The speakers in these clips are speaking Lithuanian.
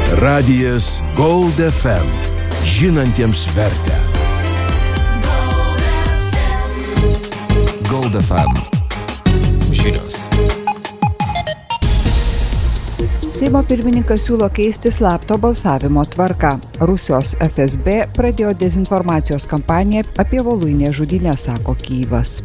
Radijas Gold FM. Žinantiems vertę. Gold FM. Žinios. Seimo pirmininkas siūlo keisti slapto balsavimo tvarką. Rusijos FSB pradėjo dezinformacijos kampaniją apie Voluinės žudynę, sako Kyjivas.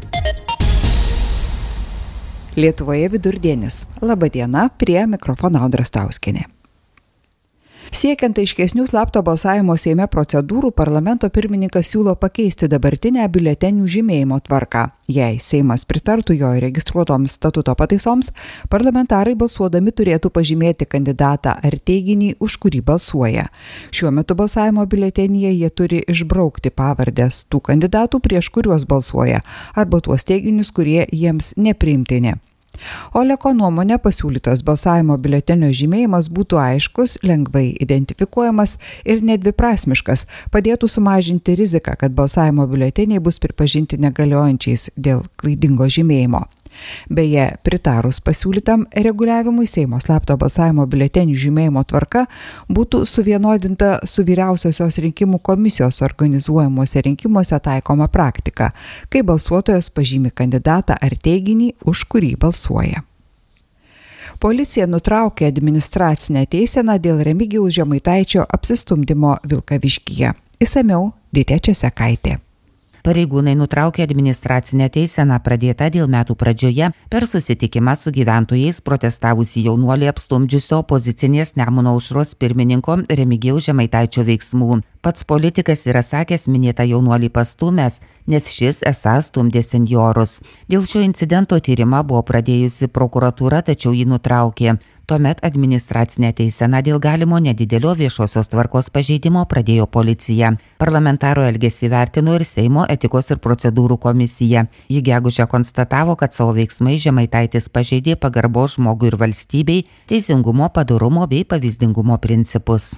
Lietuvoje vidurdienis. Labadiena, prie mikrofono Audra Stauskienė. Siekiant aiškesnių slapto balsavimo Seime procedūrų, parlamento pirmininkas siūlo pakeisti dabartinę biuletenių žymėjimo tvarką. Jei Seimas pritartų jo įregistruotoms statuto pataisoms, parlamentarai balsuodami turėtų pažymėti kandidatą ar teiginį, už kurį balsuoja. Šiuo metu balsavimo biuletenyje jie turi išbraukti pavardės tų kandidatų, prieš kuriuos balsuoja, arba tuos teiginius, kurie jiems nepriimtini. Oleko nuomonė, pasiūlytas balsavimo biuletenio žymėjimas būtų aiškus, lengvai identifikuojamas ir nedviprasmiškas, padėtų sumažinti riziką, kad balsavimo biuleteniai bus pripažinti negaliojančiais dėl klaidingo žymėjimo. Beje, pritarus pasiūlytam reguliavimui, Seimo slapto balsavimo biuletenių žymėjimo tvarka būtų suvienodinta su Vyriausiosios rinkimų komisijos organizuojamuose rinkimuose taikoma praktika, kai balsuotojas pažymi kandidatą ar teiginį, už kurį balsuoja. Policija nutraukė administracinę teiseną dėl Remigijaus Žemaitaičio apsistumdymo Vilkaviškyje. Išsamiau Ditė Česekaitė. Pareigūnai nutraukė administracinę teiseną pradėtą dėl metų pradžioje per susitikimą su gyventojais protestavusi jaunuolį apstumdžiusio opozicinės Nemuno aušros pirmininko Remigijaus Žemaitaičio veiksmų. Pats politikas yra sakęs minėtą jaunuolį pastūmęs, nes šis esą stumdė senjorus. Dėl šio incidento tyrimą buvo pradėjusi prokuratūra, tačiau jį nutraukė. Tuomet administracinę teiseną dėl galimo nedidelio viešosios tvarkos pažeidimo pradėjo policija. Parlamentaro elgesį vertino ir Seimo etikos ir procedūrų komisija. Ji gegužę konstatavo, kad savo veiksmai Žemaitaitis pažeidė pagarbos žmogui ir valstybei, teisingumo, padorumo bei pavyzdingumo principus.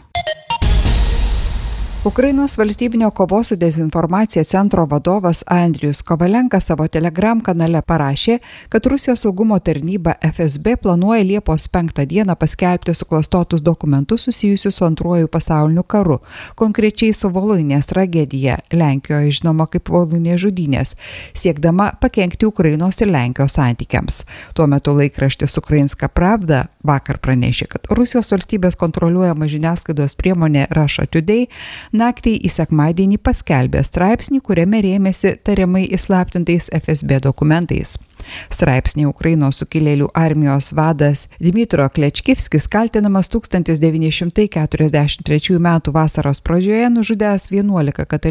Ukrainos valstybinio kovos su dezinformacija centro vadovas Andrijus Kovalenka savo Telegram kanale parašė, kad Rusijos saugumo tarnyba FSB planuoja Liepos 5 dieną paskelbti suklastotus dokumentus susijusius su Antruoju pasauliniu karu, konkrečiai su Voluinės tragedija, Lenkijoje žinoma kaip Voluinės žudynės, siekdama pakenkti Ukrainos ir Lenkijos santykiams. Tuo metu laikraštis Ukrainska Pravda vakar pranešė, kad Rusijos valstybės kontroliuojama žiniasklaidos priemonė Russia Today naktį į sekmadienį paskelbė straipsnį, kuriame rėmėsi tariamai įslaptintais FSB dokumentais. Straipsnį Ukrainos sukilėlių armijos vadas Dmitro Klečkivskis kaltinamas 1943 m. vasaros pradžioje nužudęs 11 katalikų